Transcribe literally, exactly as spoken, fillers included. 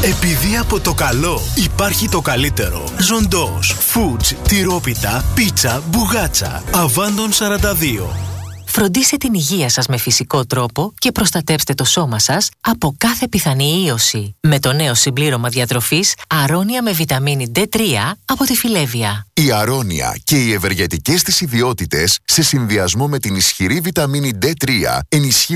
Επειδή από το καλό υπάρχει το καλύτερο. Ζοντός, Foods, τυρόπιτα, πίτσα, μπουγάτσα. Αβάντων σαράντα δύο. Φροντίστε την υγεία σας με φυσικό τρόπο και προστατέψτε το σώμα σας από κάθε πιθανή ίωση. Με το νέο συμπλήρωμα διατροφής Αρώνια με βιταμίνη ντι τρία από τη Φιλέβια. Η Αρώνια και οι ευεργετικές της ιδιότητες σε συνδυασμό με την ισχυρή βιταμίνη ντι τρία ενισχύουν